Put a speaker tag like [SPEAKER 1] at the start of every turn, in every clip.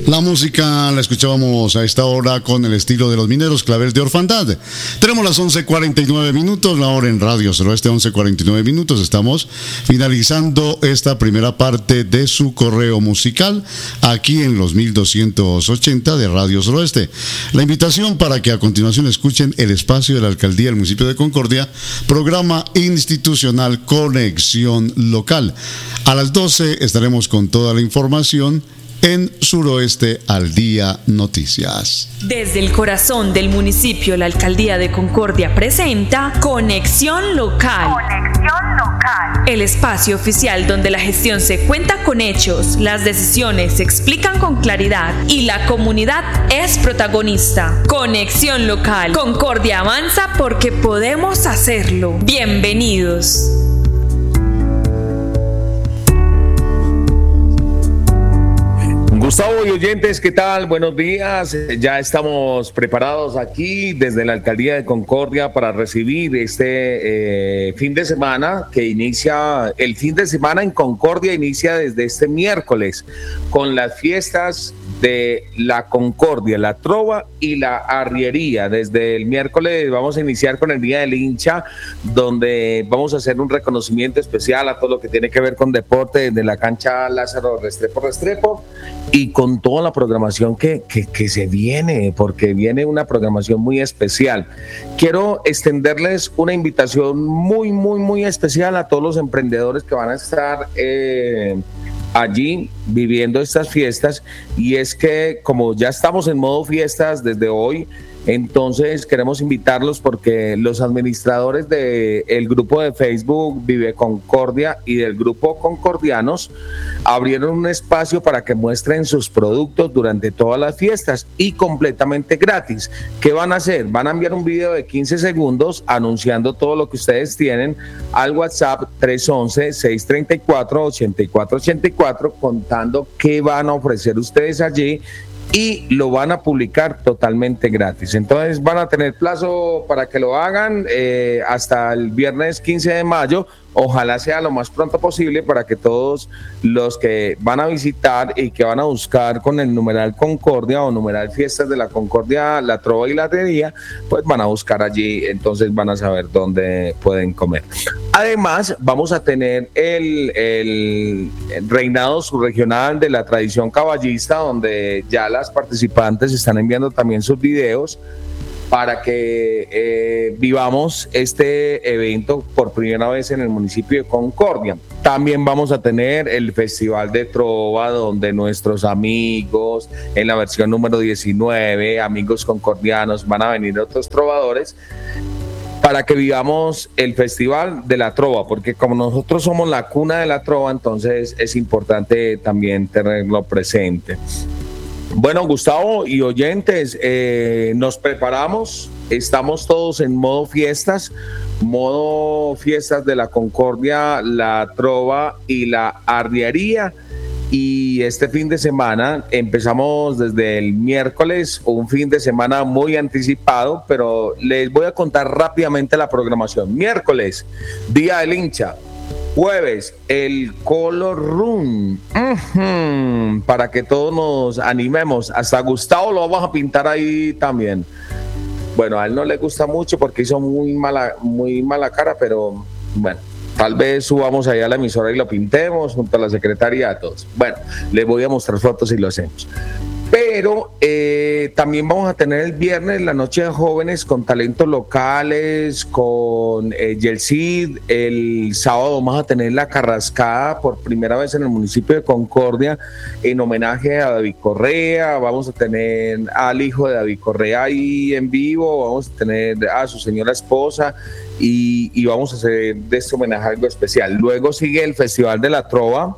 [SPEAKER 1] La música la escuchábamos a esta hora con el estilo de los mineros, Clavel de Orfandad. Tenemos las 11:49 minutos, la hora en Radio Suroeste, 11:49 minutos. Estamos finalizando esta primera parte de su correo musical aquí en los 1280 de Radio Suroeste. La invitación para que a continuación escuchen el espacio de la Alcaldía del Municipio de Concordia, programa institucional Conexión Local. A las 12 estaremos con toda la información en Suroeste al Día Noticias.
[SPEAKER 2] Desde el corazón del municipio, la Alcaldía de Concordia presenta Conexión Local. Conexión Local. El espacio oficial donde la gestión se cuenta con hechos, las decisiones se explican con claridad y la comunidad es protagonista. Conexión Local. Concordia avanza porque podemos hacerlo. Bienvenidos.
[SPEAKER 3] Gustavo y oyentes, ¿qué tal? Buenos días. Ya estamos preparados aquí desde la Alcaldía de Concordia para recibir este fin de semana que inicia, el fin de semana en Concordia inicia desde este miércoles con las fiestas de la Concordia, la Trova y la Arriería. Desde el miércoles vamos a iniciar con el Día del Hincha, donde vamos a hacer un reconocimiento especial a todo lo que tiene que ver con deporte desde la cancha Lázaro Restrepo y con toda la programación que se viene, porque viene una programación muy especial. Quiero extenderles una invitación muy especial a todos los emprendedores que van a estar allí viviendo estas fiestas, y es que como ya estamos en modo fiestas desde hoy, entonces queremos invitarlos porque los administradores del grupo de Facebook Vive Concordia y del grupo Concordianos abrieron un espacio para que muestren sus productos durante todas las fiestas y completamente gratis. ¿Qué van a hacer? Van a enviar un video de 15 segundos anunciando todo lo que ustedes tienen al WhatsApp 311-634-8484 contando qué van a ofrecer ustedes allí, y lo van a publicar totalmente gratis. Entonces van a tener plazo para que lo hagan hasta el viernes 15 de mayo. Ojalá sea lo más pronto posible para que todos los que van a visitar y que van a buscar con el numeral Concordia o numeral Fiestas de la Concordia, la Trova y la Arriería, pues van a buscar allí, entonces van a saber dónde pueden comer. Además, vamos a tener el reinado subregional de la tradición caballista, donde ya las participantes están enviando también sus videos para que vivamos este evento por primera vez en el municipio de Concordia. También vamos a tener el Festival de Trova, donde nuestros amigos, en la versión número 19, amigos concordianos, van a venir otros trovadores para que vivamos el Festival de la Trova, porque como nosotros somos la cuna de la Trova, entonces es importante también tenerlo presente. Bueno, Gustavo y oyentes, nos preparamos, estamos todos en modo fiestas de la Concordia, la Trova y la Arriería, y este fin de semana empezamos desde el miércoles, un fin de semana muy anticipado, pero les voy a contar rápidamente la programación. Miércoles, Día del Hincha. Jueves, el Color Room, para que todos nos animemos. Hasta Gustavo lo vamos a pintar ahí también. Bueno, a él no le gusta mucho porque hizo muy mala cara, pero bueno, tal vez subamos ahí a la emisora y lo pintemos junto a la secretaria a todos. Bueno, les voy a mostrar fotos y lo hacemos. Pero también vamos a tener el viernes la noche de jóvenes con talentos locales, con Yelcid. El sábado vamos a tener la carrascada por primera vez en el municipio de Concordia en homenaje a David Correa. Vamos a tener al hijo de David Correa ahí en vivo, vamos a tener a su señora esposa y vamos a hacer de este homenaje algo especial. Luego sigue el Festival de la Trova,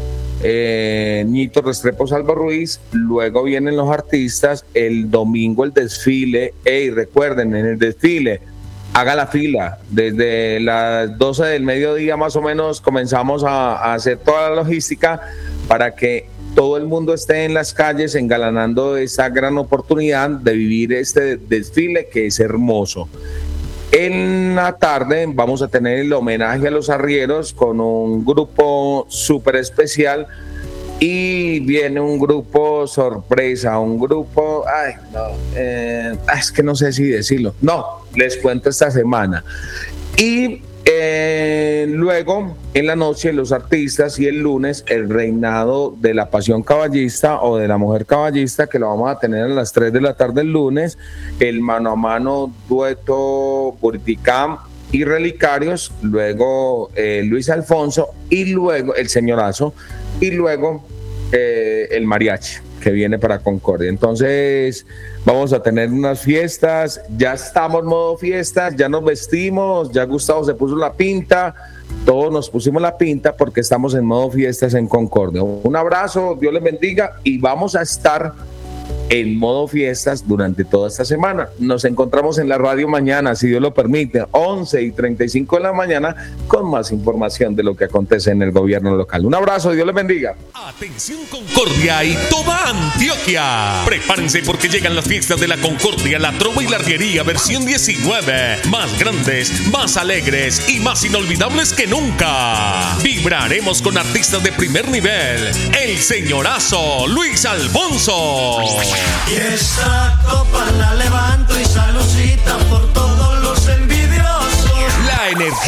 [SPEAKER 3] Ñito Restrepo Salvo Ruiz, luego vienen los artistas, el domingo el desfile. Recuerden, en el desfile haga la fila, desde las 12 del mediodía más o menos comenzamos a hacer toda la logística para que todo el mundo esté en las calles engalanando esa gran oportunidad de vivir este desfile que es hermoso. En la tarde vamos a tener el homenaje a los arrieros con un grupo súper especial y viene un grupo sorpresa, un grupo, es que no sé si decirlo, no, les cuento esta semana. Y luego en la noche los artistas, y el lunes el reinado de la pasión caballista o de la mujer caballista, que lo vamos a tener a las 3 de la tarde el lunes, el mano a mano dueto Buriticam y Relicarios, luego Luis Alfonso, y luego el señorazo, y luego el mariachi que viene para Concordia. Entonces vamos a tener unas fiestas, ya estamos en modo fiestas, ya nos vestimos, ya Gustavo se puso la pinta, todos nos pusimos la pinta porque estamos en modo fiestas en Concordia. Un abrazo, Dios les bendiga, y vamos a estar en modo fiestas durante toda esta semana. Nos encontramos en la radio mañana, si Dios lo permite, 11:35 de la mañana, con más información de lo que acontece en el gobierno local. Un abrazo, Dios les bendiga.
[SPEAKER 4] Atención Concordia y toda Antioquia. Prepárense porque llegan las fiestas de la Concordia, la Trova y la Arriería versión 19. Más grandes, más alegres y más inolvidables que nunca. Vibraremos con artistas de primer nivel. El señorazo Luis Alfonso.
[SPEAKER 5] Y esta copa la levanta.